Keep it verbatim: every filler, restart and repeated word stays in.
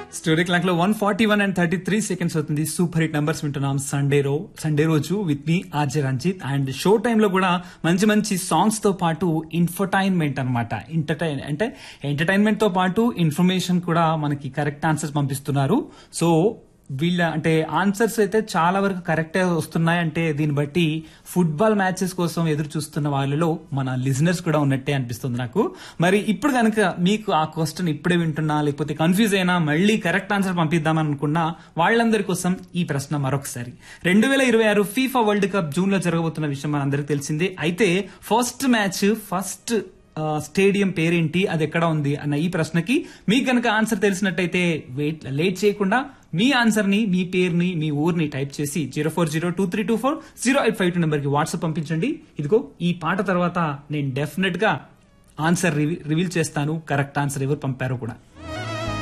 Story clock లో one forty one and thirty three seconds అవుతుంది. Super hit numbers వింటున్నాం Sunday రో Sunday రోజు with me RJ Ranjith. And show time లో కూడా మంచి మంచి సాంగ్స్ తో పాటు ఇన్ఫర్టైన్మెంట్ అనమాట. ఎంటర్టైన్ అంటే ఎంటర్టైన్మెంట్ తో పాటు ఇన్ఫర్మేషన్ కూడా మనకి కరెక్ట్ ఆన్సర్స్ పంపిస్తున్నారు. సో వీళ్ళ అంటే ఆన్సర్స్ అయితే చాలా వరకు కరెక్ట్ వస్తున్నాయి. అంటే దీన్ని బట్టి ఫుట్బాల్ మ్యాచెస్ కోసం ఎదురు చూస్తున్న వాళ్ళలో మన లిజనర్స్ కూడా ఉన్నట్టే అనిపిస్తుంది నాకు. మరి ఇప్పుడు కనుక మీకు ఆ క్వశ్చన్ ఇప్పుడే వింటున్నా లేకపోతే కన్ఫ్యూజ్ అయినా మళ్ళీ కరెక్ట్ ఆన్సర్ పంపిద్దామని అనుకున్నా వాళ్ళందరి కోసం ఈ ప్రశ్న మరొకసారి. రెండు వేల ఇరవై ఆరు ఫీఫా వరల్డ్ కప్ జూన్ లో జరగబోతున్న విషయం మనందరికి తెలిసిందే. అయితే ఫస్ట్ మ్యాచ్ ఫస్ట్ స్టేడియం పేరేంటి, అది ఎక్కడ ఉంది అన్న ఈ ప్రశ్నకి మీకు కనుక ఆన్సర్ తెలిసినట్టయితే వెయిట్ లేట్ చేయకుండా మీ ఆన్సర్ ని, మీ పేరుని, మీ ఊరిని టైప్ చేసి zero four zero two three two four zero eight five two number కి వాట్సాప్ పంపించండి. ఇదిగో ఈ పాట తర్వాత నేను డెఫినెట్ గా ఆన్సర్ రివీల్ చేస్తాను, కరెక్ట్ ఆన్సర్ ఎవరు పంపారో కూడా.